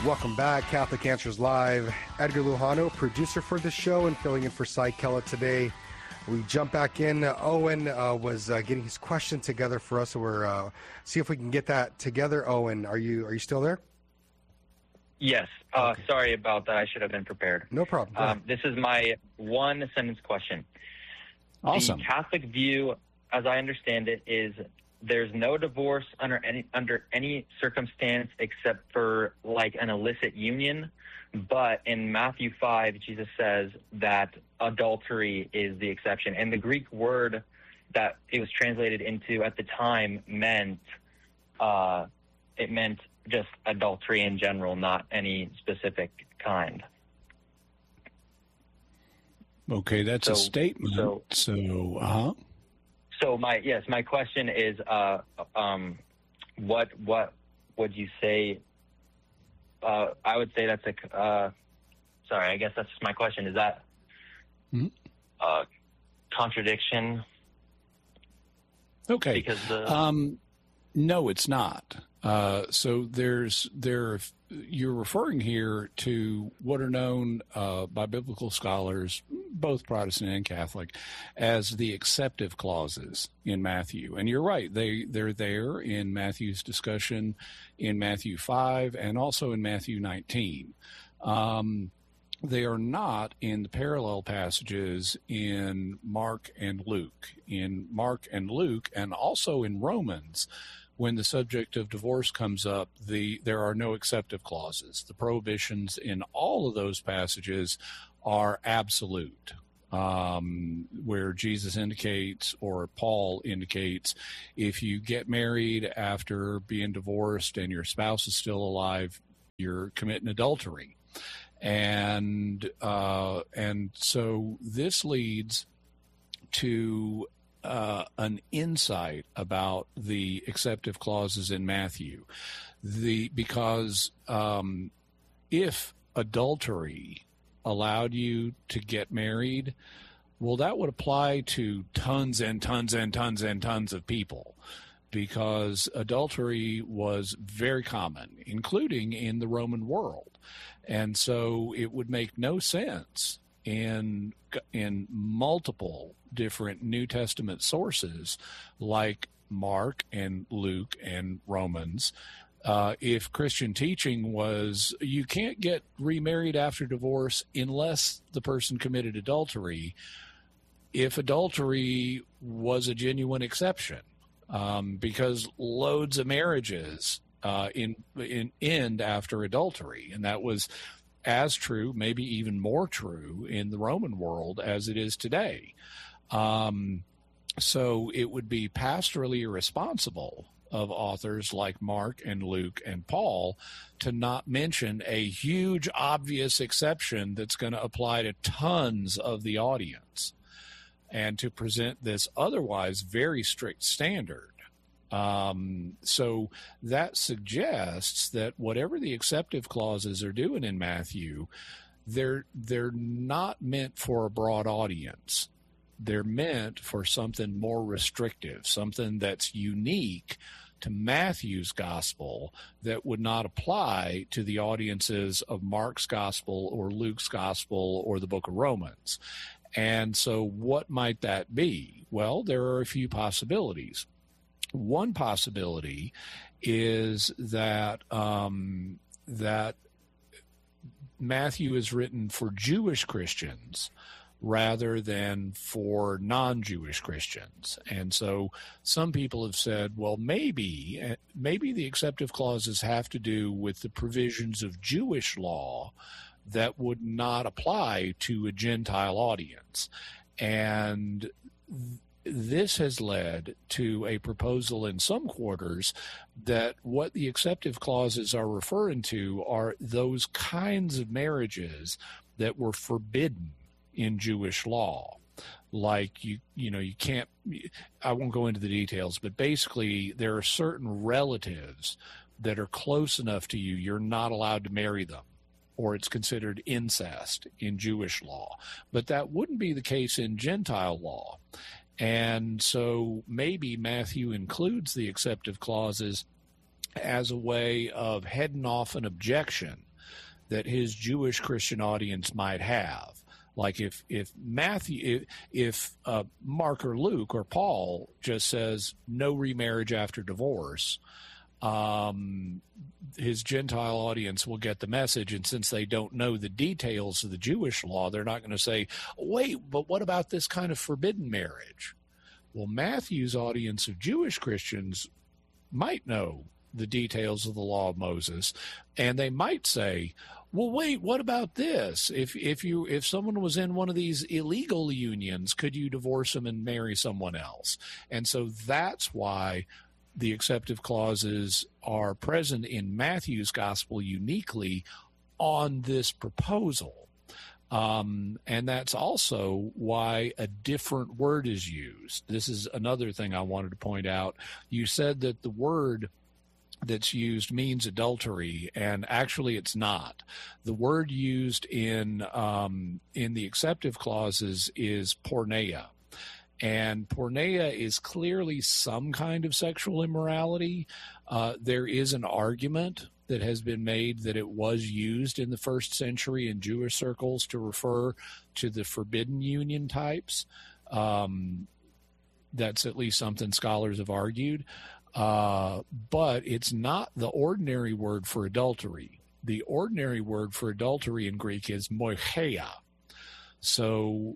Welcome back, Catholic Answers Live. Edgar Lujano, producer for the show and filling in for Cy Kella today. We jump back in. Owen was getting his question together for us, so we're see if we can get that together. Owen, are you still there? Yes. Okay. Sorry about that. I should have been prepared. No problem. This is my one-sentence question. Awesome. The Catholic view, as I understand it, is there's no divorce under any circumstance except for like an illicit union. But in Matthew 5, Jesus says that adultery is the exception. And the Greek word that it was translated into at the time meant just adultery in general, not any specific kind. Okay, that's a statement. So my question is, what would you say? I would say that's sorry, I guess that's just my question. Is that contradiction? Okay. Because no, it's not. So you're referring here to what are known by biblical scholars, both Protestant and Catholic, as the acceptive clauses in Matthew. And you're right, they're there in Matthew's discussion in Matthew 5 and also in Matthew 19. They are not in the parallel passages in Mark and Luke. In Mark and Luke, and also in Romans, when the subject of divorce comes up, there are no acceptive clauses. The prohibitions in all of those passages are absolute, where Jesus indicates or Paul indicates if you get married after being divorced and your spouse is still alive, you're committing adultery. And so this leads to an insight about the acceptive clauses in Matthew. Because if adultery allowed you to get married, well, that would apply to tons and tons and tons and tons of people, because adultery was very common, including in the Roman world. And so it would make no sense in multiple different New Testament sources like Mark and Luke and Romans, if Christian teaching was you can't get remarried after divorce unless the person committed adultery, if adultery was a genuine exception, because loads of marriages end after adultery, and that was as true, maybe even more true in the Roman world as it is today. So it would be pastorally irresponsible of authors like Mark and Luke and Paul to not mention a huge, obvious exception that's going to apply to tons of the audience, and to present this otherwise very strict standard. So that suggests that whatever the acceptive clauses are doing in Matthew, they're not meant for a broad audience. They're meant for something more restrictive, something that's unique to Matthew's gospel that would not apply to the audiences of Mark's gospel or Luke's gospel or the book of Romans. And so what might that be? Well, there are a few possibilities. One possibility is that that Matthew is written for Jewish Christians rather than for non-Jewish Christians. And so some people have said, well, maybe the acceptive clauses have to do with the provisions of Jewish law that would not apply to a Gentile audience. And this has led to a proposal in some quarters that what the acceptive clauses are referring to are those kinds of marriages that were forbidden in Jewish law. Like you can't, I won't go into the details, but basically there are certain relatives that are close enough to you, you're not allowed to marry them, or it's considered incest in Jewish law. But that wouldn't be the case in Gentile law. And so maybe Matthew includes the acceptive clauses as a way of heading off an objection that his Jewish Christian audience might have. Like if Matthew, if Mark or Luke or Paul just says no remarriage after divorce, his Gentile audience will get the message. And since they don't know the details of the Jewish law, they're not going to say, wait, but what about this kind of forbidden marriage? Well, Matthew's audience of Jewish Christians might know the details of the law of Moses, and they might say, well, wait, what about this? If someone was in one of these illegal unions, could you divorce them and marry someone else? And so that's why the acceptive clauses are present in Matthew's gospel uniquely on this proposal. And that's also why a different word is used. This is another thing I wanted to point out. You said that the word that's used means adultery, and actually it's not. The word used in the acceptive clauses is porneia. And porneia is clearly some kind of sexual immorality. There is an argument that has been made that it was used in the first century in Jewish circles to refer to the forbidden union types. That's at least something scholars have argued. But it's not the ordinary word for adultery. The ordinary word for adultery in Greek is moicheia. So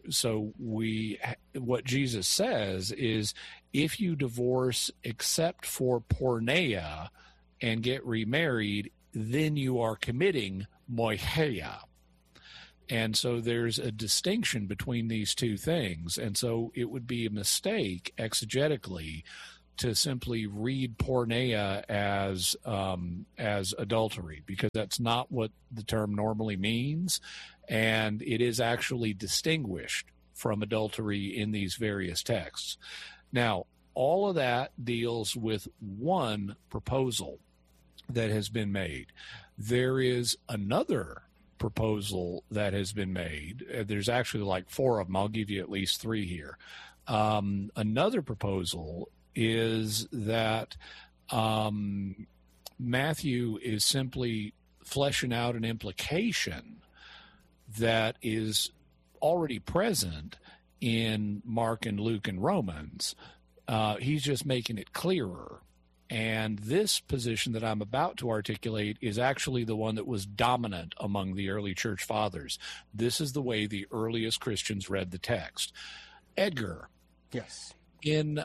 what Jesus says is, if you divorce except for porneia and get remarried, then you are committing moicheia. And so there's a distinction between these two things. And so it would be a mistake exegetically to simply read porneia as adultery, because that's not what the term normally means, and it is actually distinguished from adultery in these various texts. Now, all of that deals with one proposal that has been made. There is another proposal that has been made. There's actually like four of them. I'll give you at least three here. Another proposal is that Matthew is simply fleshing out an implication that is already present in Mark and Luke and Romans. He's just making it clearer. And this position that I'm about to articulate is actually the one that was dominant among the early church fathers. This is the way the earliest Christians read the text. Edgar. Yes. In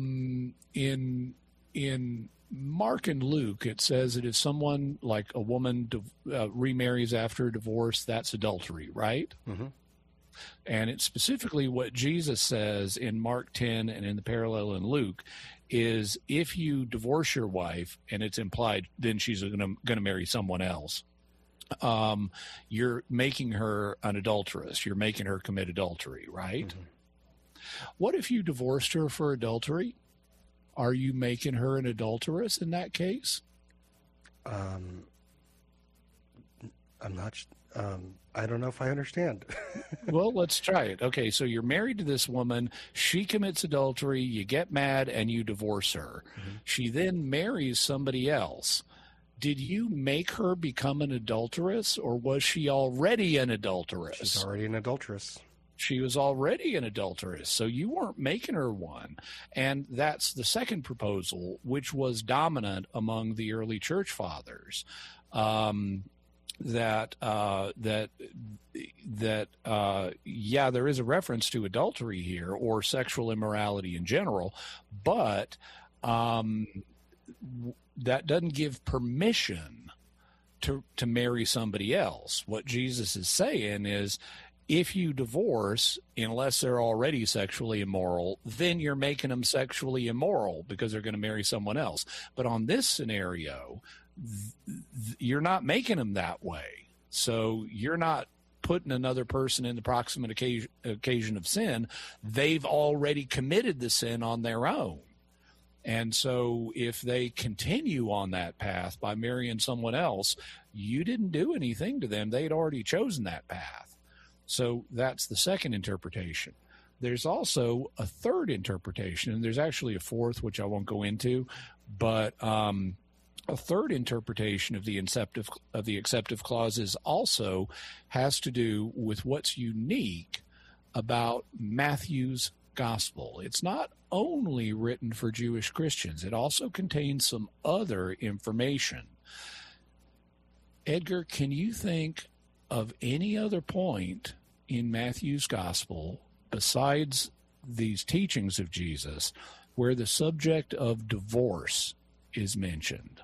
Mark and Luke, it says that if someone, like a woman, remarries after a divorce, that's adultery, right? Mm-hmm. And it's specifically what Jesus says in Mark 10 and in the parallel in Luke is, if you divorce your wife, and it's implied then she's going to marry someone else, you're making her an adulteress. You're making her commit adultery, right? Mm-hmm. What if you divorced her for adultery? Are you making her an adulteress in that case? I'm not. I don't know if I understand. Well, let's try it. Okay, so you're married to this woman. She commits adultery. You get mad and you divorce her. Mm-hmm. She then marries somebody else. Did you make her become an adulteress, or was she already an adulteress? She's already an adulteress. She was already an adulteress, so you weren't making her one. And that's the second proposal, which was dominant among the early church fathers. There is a reference to adultery here, or sexual immorality in general, but that doesn't give permission to marry somebody else. What Jesus is saying is, if you divorce, unless they're already sexually immoral, then you're making them sexually immoral because they're going to marry someone else. But on this scenario, you're not making them that way. So you're not putting another person in the proximate occasion of sin. They've already committed the sin on their own. And so if they continue on that path by marrying someone else, you didn't do anything to them. They'd already chosen that path. So that's the second interpretation. There's also a third interpretation, and there's actually a fourth, which I won't go into, but A third interpretation of the acceptive clauses also has to do with what's unique about Matthew's gospel. It's not only written for Jewish Christians. It also contains some other information. Edgar, can you think of any other point in Matthew's gospel besides these teachings of Jesus where the subject of divorce is mentioned?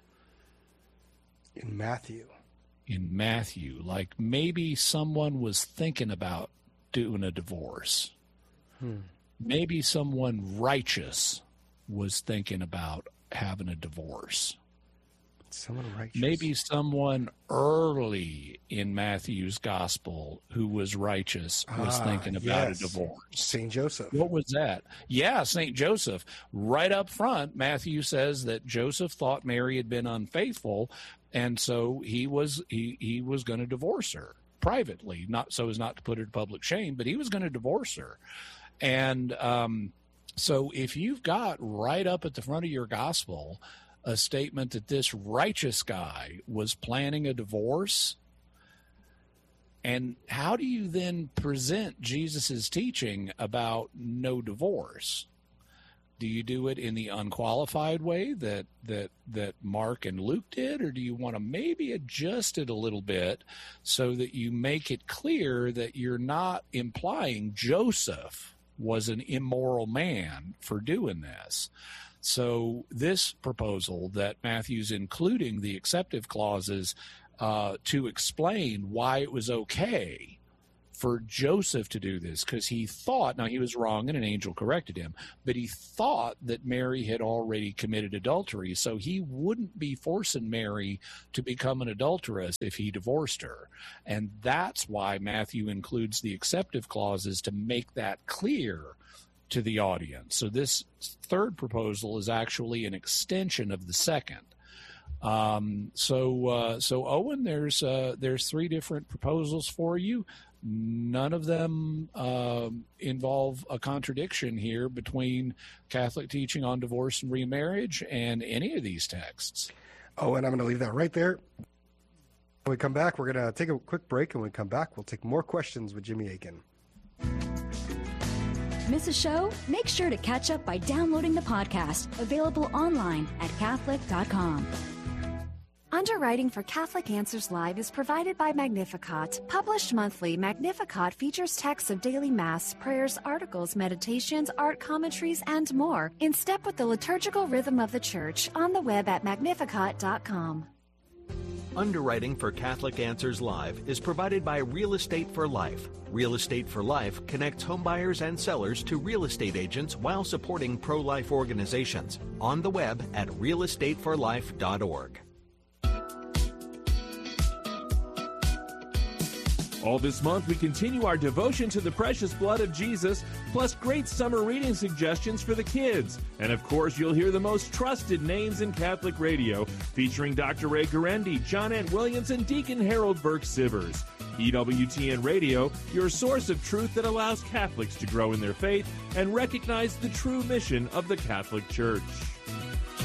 In Matthew. In Matthew, like maybe someone was thinking about doing a divorce. Maybe someone righteous was thinking about having a divorce. Someone righteous. Maybe someone early in Matthew's gospel who was righteous was thinking about a divorce. St. Joseph. What was that? Yeah, St. Joseph. Right up front, Matthew says that Joseph thought Mary had been unfaithful, and so he was going to divorce her privately, not so as not to put her to public shame, but he was going to divorce her. And so if you've got right up at the front of your gospel a statement that this righteous guy was planning a divorce, and how do you then present Jesus's teaching about no divorce? Do you do it in the unqualified way that Mark and Luke did, or do you want to maybe adjust it a little bit so that you make it clear that you're not implying Joseph was an immoral man for doing this? So this proposal that Matthew's including the acceptive clauses to explain why it was okay for Joseph to do this, because he thought, now he was wrong and an angel corrected him, but he thought that Mary had already committed adultery, so he wouldn't be forcing Mary to become an adulteress if he divorced her. And that's why Matthew includes the acceptive clauses, to make that clear to the audience. So this third proposal is actually an extension of the second. So Owen, there's three different proposals for you. None of them involve a contradiction here between Catholic teaching on divorce and remarriage and any of these texts. Oh, and I'm going to leave that right there. When we come back, we're going to take a quick break, and when we come back, we'll take more questions with Jimmy Akin. Miss a show? Make sure to catch up by downloading the podcast, available online at Catholic.com. Underwriting for Catholic Answers Live is provided by Magnificat. Published monthly, Magnificat features texts of daily Mass, prayers, articles, meditations, art commentaries, and more, in step with the liturgical rhythm of the Church, on the web at Magnificat.com. Underwriting for Catholic Answers Live is provided by Real Estate for Life. Real Estate for Life connects homebuyers and sellers to real estate agents while supporting pro-life organizations. On the web at realestateforlife.org. All this month, we continue our devotion to the precious blood of Jesus, plus great summer reading suggestions for the kids. And of course, you'll hear the most trusted names in Catholic radio, featuring Dr. Ray Guarendi, John Ant Williams, and Deacon Harold Burke-Sivers. EWTN Radio, your source of truth that allows Catholics to grow in their faith and recognize the true mission of the Catholic Church.